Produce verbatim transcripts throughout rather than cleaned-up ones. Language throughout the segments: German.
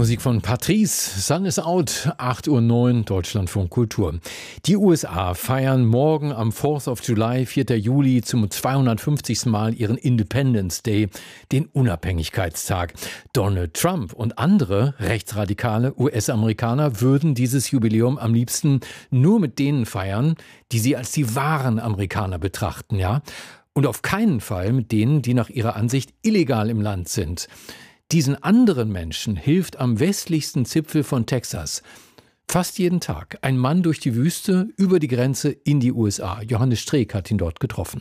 Musik von Patrice, Sun is Out, acht Uhr neun, Deutschlandfunk Kultur. Die U S A feiern morgen am fourth of July, vierter Juli, zum zweihundertfünfzigsten Mal ihren Independence Day, den Unabhängigkeitstag. Donald Trump und andere rechtsradikale U S-Amerikaner würden dieses Jubiläum am liebsten nur mit denen feiern, die sie als die wahren Amerikaner betrachten, ja? Und auf keinen Fall mit denen, die nach ihrer Ansicht illegal im Land sind. Diesen anderen Menschen hilft am westlichsten Zipfel von Texas fast jeden Tag ein Mann durch die Wüste über die Grenze in die U S A. Johannes Streeck hat ihn dort getroffen.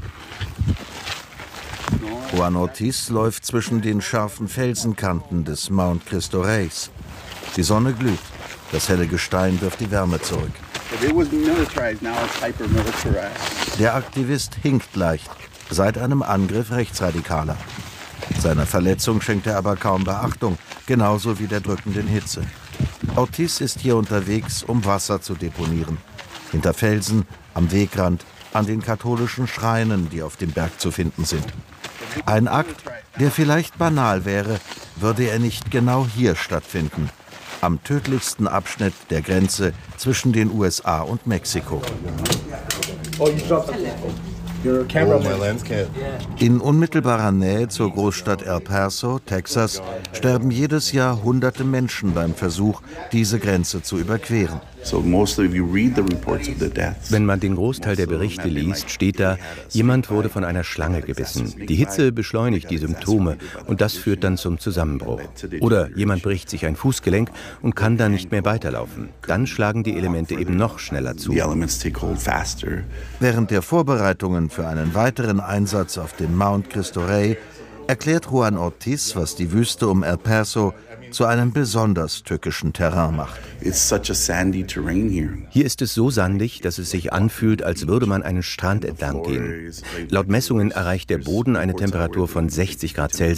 Juan Ortiz läuft zwischen den scharfen Felsenkanten des Mount Cristo Reis. Die Sonne glüht, das helle Gestein wirft die Wärme zurück. Der Aktivist hinkt leicht seit einem Angriff Rechtsradikaler. Seiner Verletzung schenkt er aber kaum Beachtung, genauso wie der drückenden Hitze. Ortiz ist hier unterwegs, um Wasser zu deponieren. Hinter Felsen, am Wegrand, an den katholischen Schreinen, die auf dem Berg zu finden sind. Ein Akt, der vielleicht banal wäre, würde er nicht genau hier stattfinden. Am tödlichsten Abschnitt der Grenze zwischen den U S A und Mexiko. In unmittelbarer Nähe zur Großstadt El Paso, Texas, sterben jedes Jahr hunderte Menschen beim Versuch, diese Grenze zu überqueren. Wenn man den Großteil der Berichte liest, steht da, jemand wurde von einer Schlange gebissen. Die Hitze beschleunigt die Symptome und das führt dann zum Zusammenbruch. Oder jemand bricht sich ein Fußgelenk und kann dann nicht mehr weiterlaufen. Dann schlagen die Elemente eben noch schneller zu. Während der Vorbereitungen für einen weiteren Einsatz auf dem Mount Cristo Rey erklärt Juan Ortiz, was die Wüste um El Paso zu einem besonders tückischen Terrain macht. Hier ist es so sandig, dass es sich anfühlt, als würde man einen Strand entlang gehen. Laut Messungen erreicht der Boden eine Temperatur von sechzig Grad Celsius.